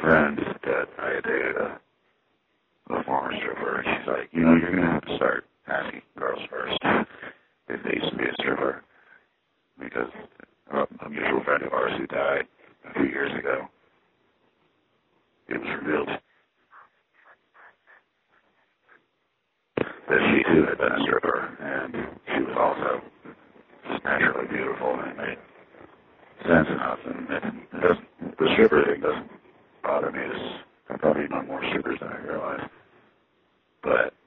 friend that I had dated a former stripper, and she's like, you know, you're going to have to start asking girls first if they used to be a stripper, because a mutual friend of ours who died a few years ago, it was revealed that she too had been a stripper, and she was also just naturally beautiful, and it made sense enough, and it doesn't, the stripper thing doesn't bother me. I've probably known more strippers than I realized, but